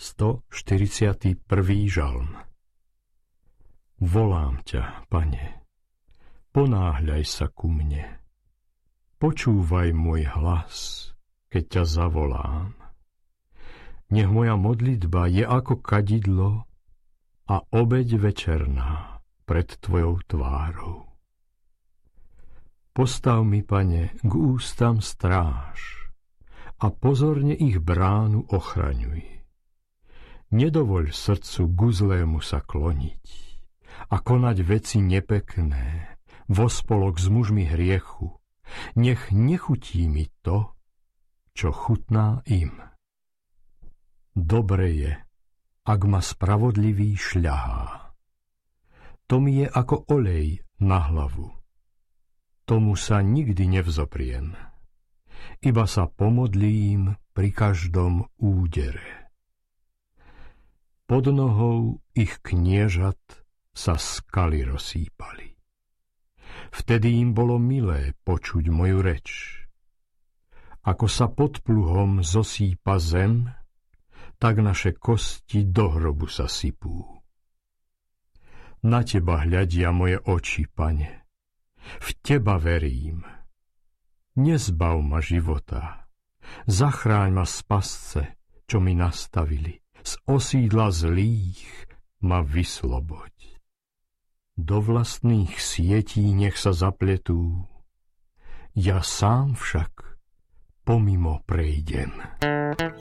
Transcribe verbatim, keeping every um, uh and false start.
stoštyridsiaty prvý žalm. Volám ťa, Pane, ponáhľaj sa ku mne. Počúvaj môj hlas, keď ťa zavolám. Nech moja modlitba je ako kadidlo a obeť večerná pred tvojou tvárou. Postav mi, Pane, k ústam stráž a pozorne ich bránu ochraňuj. Nedovoľ srdcu k zlému sa kloniť a konať veci nepekné, vo spolok s mužmi hriechu. Nech nechutí mi to, čo chutná im. Dobre je, ak ma spravodlivý šľahá. To mi je ako olej na hlavu. Tomu sa nikdy nevzopriem. Iba sa pomodlím pri každom údere. Pod nohou ich kniežat sa skaly rozsýpali. Vtedy im bolo milé počuť moju reč. Ako sa pod pluhom zosýpa zem, tak naše kosti do hrobu sa sypú. Na teba hľadia moje oči, Pane. V teba verím. Nezbav ma života. Zachráň ma z pasce, čo mi nastavili. Z osídla zlých ma vysloboď. Do vlastných sietí nech sa zapletú. Ja sám však pomimo prejdem.